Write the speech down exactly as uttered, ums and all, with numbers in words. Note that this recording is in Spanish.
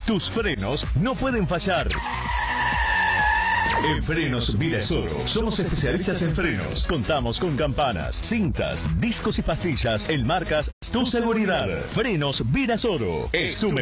tus frenos no pueden fallar. En Frenos Virasoro somos especialistas en frenos. Contamos con campanas, cintas, discos y pastillas en marcas Tu Seguridad. Frenos Virasoro es tu